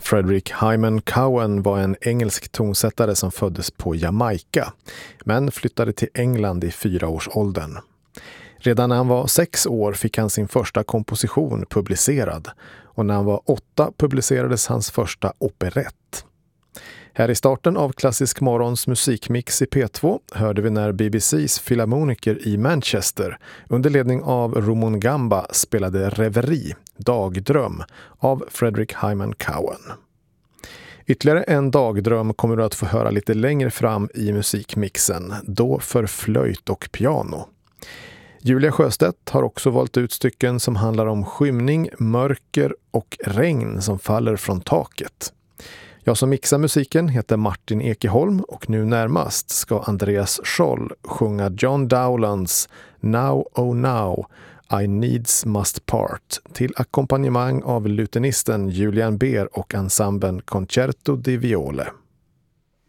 Frederick Hyman Cowan var en engelsk tonsättare som föddes på Jamaica, men flyttade till England i 4-årsåldern. Redan när han var 6 år fick han sin första komposition publicerad, och när han var 8 publicerades hans första operett. Här i starten av Klassisk morgons musikmix i P2 hörde vi när BBCs filharmoniker i Manchester under ledning av Rumon Gamba spelade Reverie, dagdröm, av Frederick Hyman Cowan. Ytterligare en dagdröm kommer du att få höra lite längre fram i musikmixen, då för flöjt och piano. Julia Sjöstedt har också valt ut stycken som handlar om skymning, mörker och regn som faller från taket. Jag som mixar musiken heter Martin Ekeholm, och nu närmast ska Andreas Scholl sjunga John Dowlands Now Oh Now I Needs Must Part till ackompanjemang av lutenisten Julian Beer och ensemblen Concerto di Viole.